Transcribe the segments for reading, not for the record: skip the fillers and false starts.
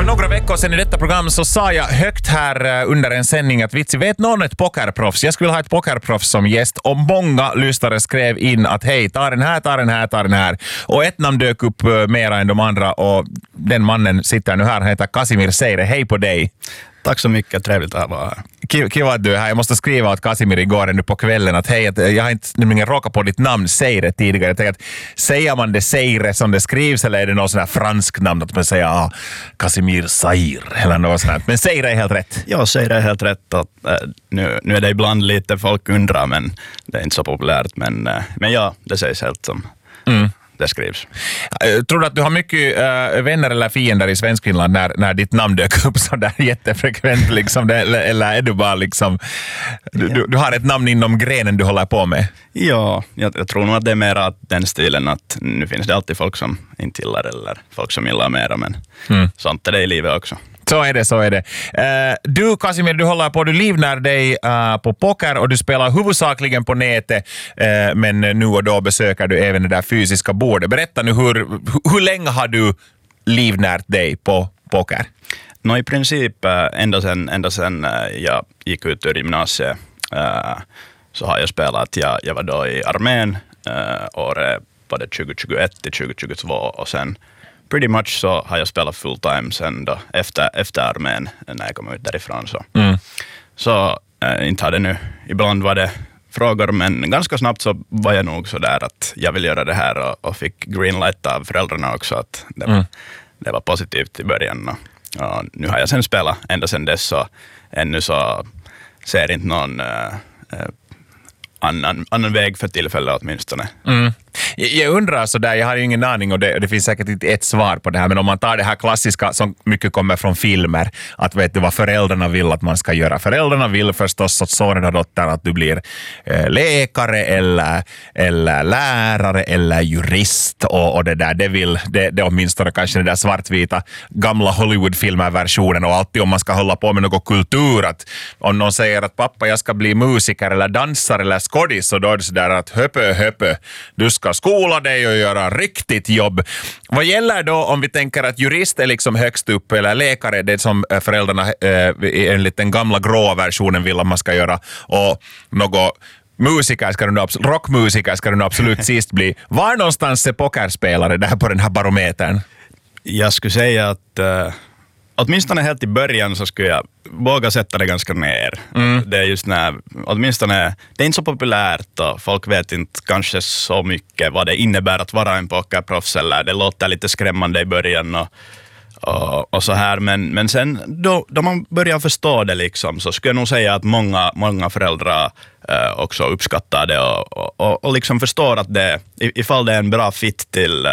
några veckor sedan i detta program så sa jag högt här under en sändning att vitsi, vet någon ett pokerproffs? Jag skulle ha ett pokerproffs som gäst och många lyssnare skrev in att hej, ta den här. Och ett namn dök upp mera än de andra och den mannen sitter nu här, han heter Casimir Seire. Hej på dig! Tack så mycket, trevligt att vara här. Kiva att du är här. Jag måste skriva åt Casimir igår nu på kvällen att hej, jag har inte nämligen råkat på ditt namn Seire tidigare. Jag tänker att säger man det Seire som det skrivs eller är det något sån här fransk namn att man säger Casimir Sair eller något sånt här. Men Seire är helt rätt. Ja, Seire är helt rätt. Att, nu är det ibland lite folk undrar, men det är inte så populärt. Men ja, det sägs helt som det skrivs. Tror du att du har mycket vänner eller fiender i Svenskfinland när ditt namn dök upp så där jättefrekvent liksom, eller är du bara liksom du har ett namn inom grenen du håller på med? Ja, jag tror nog att det är mer att den stilen att nu finns det alltid folk som inte gillar eller folk som gillar mera, men sånt är det i livet också. Så är det. Du Casimir, du livnär dig på poker och du spelar huvudsakligen på nätet, men nu och då besöker du även det där fysiska bordet. Berätta nu, hur länge har du livnärt dig på poker? I princip ända sen jag gick ut ur gymnasiet så har jag spelat. Jag var då i armén året var det 2021 till 2022 och sen pretty much så har jag spelat full time sen då efter armén när jag kom ut därifrån. Så inte hade nu, ibland var det frågor, men ganska snabbt så var jag nog så där att jag vill göra det här och fick green light av föräldrarna också att det var positivt i början och nu har jag sen spelat ända sen dess så ännu så ser inte någon annan väg för tillfället åtminstone. Jag undrar så där, jag har ju ingen aning och det finns säkert inte ett svar på det här, men om man tar det här klassiska som mycket kommer från filmer, att vet du vad föräldrarna vill att man ska göra. Föräldrarna vill förstås att sonen och dottern att du blir läkare eller lärare eller jurist och det där, det åtminstone kanske den där svartvita gamla Hollywood-filmer-versionen och alltid om man ska hålla på med något kultur, att om någon säger att pappa jag ska bli musiker eller dansare eller skådis så då är det sådär att höpö, du ska skola dig och göra riktigt jobb. Vad gäller då om vi tänker att jurist är liksom högst upp eller läkare, det som föräldrarna enligt den gamla grå versionen vill att man ska göra och något rockmusiker ska du absolut sist bli. Var någonstans är pokerspelare där på den här barometern? Jag skulle säga att åtminstone helt i början så skulle jag våga sätta det ganska ner. Det är just åtminstone, det är inte så populärt och folk vet inte kanske så mycket vad det innebär att vara en pokerproffs eller det låter lite skrämmande i början och så här. Men sen då man börjar förstå det liksom så skulle jag nog säga att många föräldrar också uppskattar det och liksom förstår att det, ifall det är en bra fit till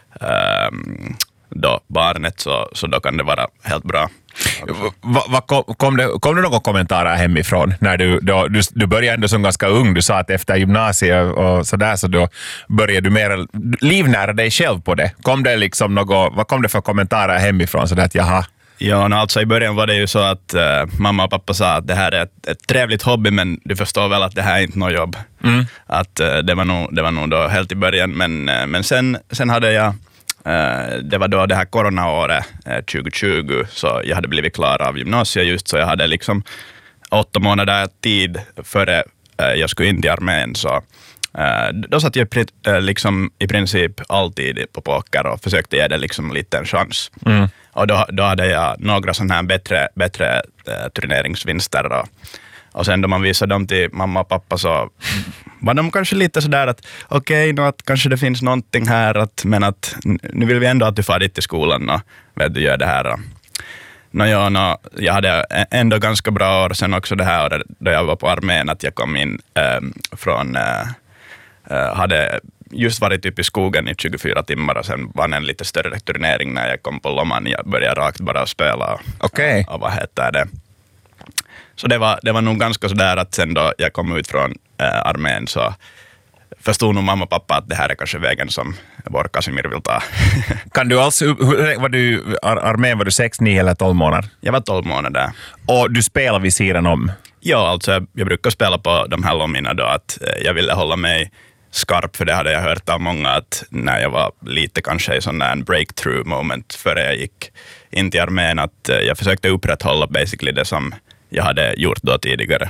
då barnet så då kan det vara helt bra. Kom det några kommentarer hemifrån när du började ändå som ganska ung, du sa att efter gymnasiet och sådär så då började du mer livnära dig själv på det. Kom det liksom vad kom det för kommentarer hemifrån så där att jaha? Ja, alltså i början var det ju så att mamma och pappa sa att det här är ett trevligt hobby men du förstår väl att det här är inte något jobb. Att det var nog då helt i början men sen hade jag det var då det här coronaåret 2020 så jag hade blivit klar av gymnasiet just så jag hade liksom 8 månader tid före jag skulle in i armén så då satt jag liksom i princip alltid på poker och försökte ge det liksom lite en chans. Och då hade jag några sådana här bättre turneringsvinster och sen då man visade dem till mamma och pappa så var de kanske lite sådär att okej, att kanske det finns någonting här men att nu vill vi ändå att du far dit till skolan och vet du gör det här. Jag hade ändå ganska bra år sen också det här året då jag var på armén att jag kom in från hade just varit uppe i skogen i 24 timmar och sen vann en lite större turnering när jag kom på Lomman. Jag började rakt bara spela och vad heter det. Så det var nog ganska sådär att sen då jag kom ut från armén så förstod nog mamma och pappa att det här är kanske vägen som vår Casimir vill ta. Kan du alltså, armén var du 6, 9 eller 12 månader? Jag var 12 månader. Och du spelar vid sidan om? Ja, alltså jag brukar spela på de här lommina då att jag ville hålla mig skarp, för det hade jag hört av många att när jag var lite kanske i sån där en breakthrough moment före jag gick in till armén, att jag försökte upprätthålla basically det som jag hade gjort då tidigare.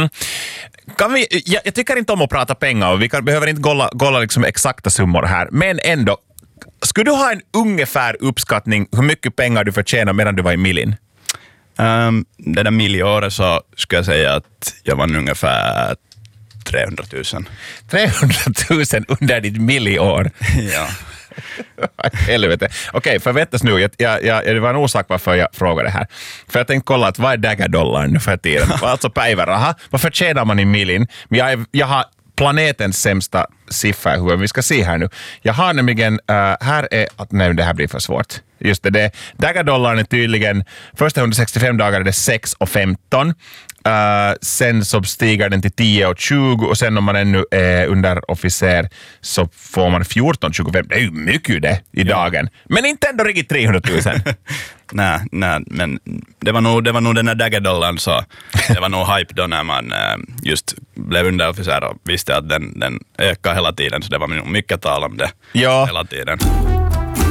Jag tycker inte om att prata pengar och vi behöver inte golla liksom exakta summor här, men ändå, skulle du ha en ungefär uppskattning hur mycket pengar du förtjänar medan du var i milin? Det där miljöåret så skulle jag säga att jag vann ungefär 300 000. 300 000 under ditt miljöår? Ja. Helvete. Okej, förväntas nu. Det var en orsak varför jag frågade det här. För jag tänkte kolla att vad är dagardollar nu för tiden? Alltså päiväraha. Vad förtjänar man i milin? Men jag har planetens sämsta siffra i huvudet. Vi ska se här nu. Jag har nämligen, här är, nej det här blir för svårt. Just det, dagardollarn är tydligen, första 165 dagar är det 6,15. Sen så stiger den till 10,20 och sen om man ännu är underofficer så får man 14,25. Det är ju mycket det i dagen. Men inte ändå riktigt 300 000. Nej, men det var nog den här daggerdollarn, så det var nog hype då när man just blev underofficer och visste att den ökar hela tiden, så det var nog mycket tal om det hela tiden.